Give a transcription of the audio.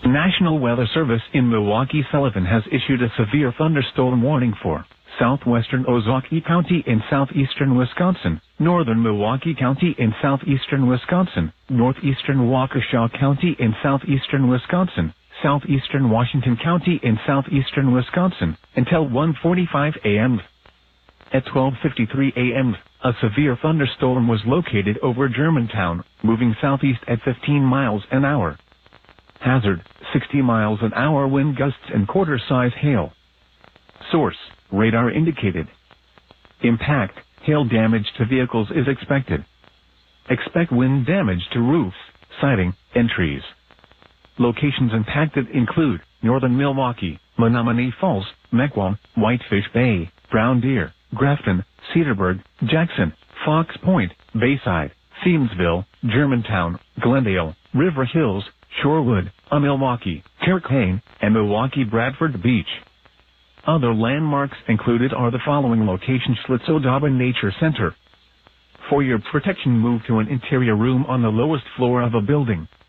National Weather Service in Milwaukee Sullivan has issued a severe thunderstorm warning for southwestern Ozaukee County in southeastern Wisconsin, northern Milwaukee County in southeastern Wisconsin, northeastern Waukesha County in southeastern Wisconsin, southeastern Washington County in southeastern Wisconsin, until 1:45 a.m. At 12:53 a.m., a severe thunderstorm was located over Germantown, moving southeast at 15 miles an hour. Hazard, 60 miles an hour wind gusts and quarter-size hail. Source, radar indicated. Impact, hail damage to vehicles is expected. Expect wind damage to roofs, siding, and trees. Locations impacted include northern Milwaukee, Menominee Falls, Mequon, Whitefish Bay, Brown Deer, Grafton, Cedarburg, Jackson, Fox Point, Bayside, Thiemsville, Germantown, Glendale, River Hills, Shorewood, Milwaukee, Turkane, and Milwaukee Bradford Beach. Other landmarks included are the following locations: Schlitzow Nature Center. For your protection, move to an interior room on the lowest floor of a building.